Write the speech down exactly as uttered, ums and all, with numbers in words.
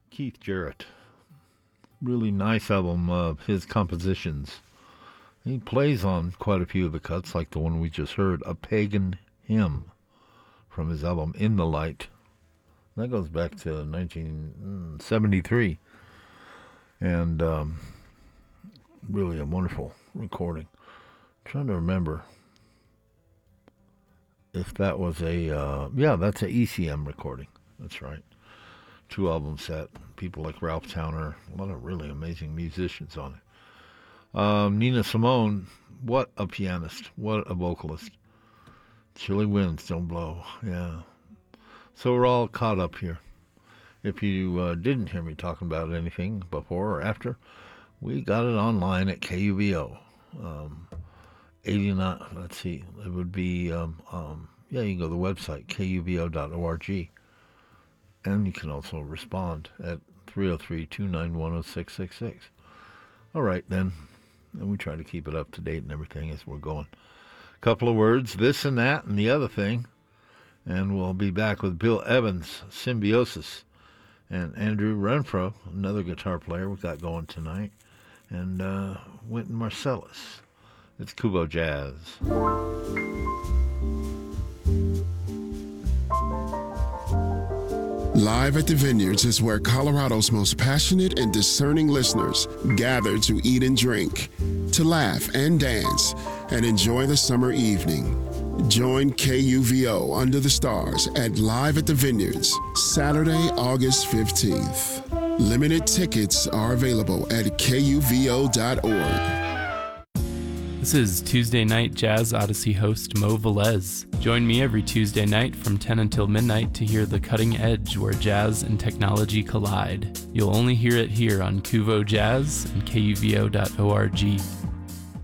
Keith Jarrett. Really nice album of his compositions. He plays on quite a few of the cuts, like the one we just heard, A Pagan Hymn, from his album In the Light. That goes back to nineteen seventy-three. And um, really a wonderful recording. I'm trying to remember if that was a, uh, yeah, that's a E C M recording. That's right. Two album set. People like Ralph Towner. A lot of really amazing musicians on it. Um, Nina Simone, what a pianist. What a vocalist. Chilly winds don't blow. Yeah. So we're all caught up here. If you uh, didn't hear me talking about anything before or after, we got it online at K U V O. Um, eighty-nine, let's see, it would be, um, um, yeah, you can go to the website, K U V O dot org. And you can also respond at three oh three, two nine one, oh six six six. All right, then. And we try to keep it up to date and everything as we're going. A couple of words, this and that and the other thing. And we'll be back with Bill Evans, Symbiosis, and Andrew Renfro, another guitar player we got going tonight, and uh, Wynton Marsalis. It's Kuvo Jazz. Live at the Vineyards is where Colorado's most passionate and discerning listeners gather to eat and drink, to laugh and dance, and enjoy the summer evening. Join K U V O Under the Stars at Live at the Vineyards, Saturday, August fifteenth. Limited tickets are available at K U V O dot org. This is Tuesday Night Jazz Odyssey host Mo Velez. Join me every Tuesday night from ten until midnight to hear the cutting edge where jazz and technology collide. You'll only hear it here on Kuvo Jazz and K U V O dot org.